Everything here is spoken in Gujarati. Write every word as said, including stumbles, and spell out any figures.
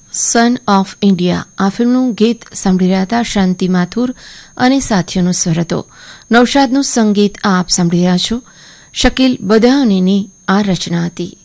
સન ઓફ ઇન્ડિયા આ ફિલ્મનું ગીત સાંભળી રહ્યા હતા શાંતિ માથુર અને સાથીઓનો સ્વર હતો. નૌશાદનું સંગીત આપ સાંભળી રહ્યા છો. શકીલ બદાયુનીની આ રચના હતી.